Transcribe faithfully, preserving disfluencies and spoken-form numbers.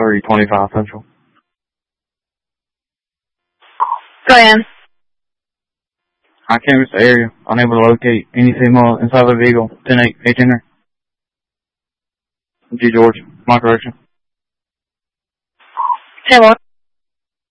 three twenty-five Central. Go ahead. I canvassed the area, unable to locate any female inside the vehicle. ten eight, eighteen er. G. George, my correction. Say what?